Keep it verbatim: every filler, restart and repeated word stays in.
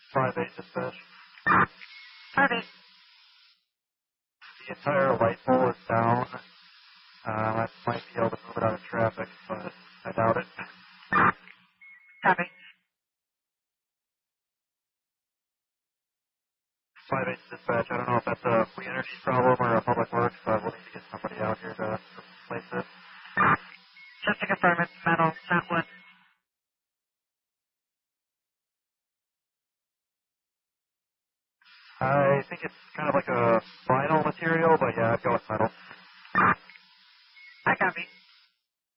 five eight dispatch. five eight. The entire light pole is down. Uh, I might be able to move it out of traffic, but I doubt it. Copy. five eight dispatch. I don't know if that's a Clean Energy problem or a Public Works, but we'll need to get somebody out here to replace it. Just to confirm, it's metal, not wood. I think it's kind of like a vinyl material, but yeah, I'd go with metal. I copy.